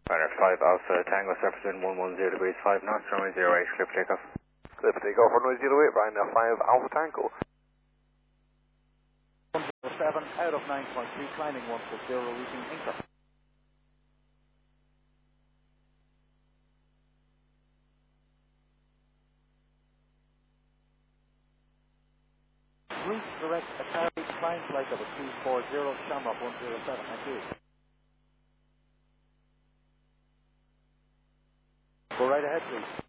Runner 5 Alpha Tango, surface wind 110 degrees 5 knots, runway 08, clear for takeoff. Clear for takeoff, runway 08, Ryanair 5 Alpha Tango. 107 out of 9.3, climbing 160, reaching anchor. Route direct Atari, climb flight of a 240, Shamrock 107, thank you. Go right ahead, please.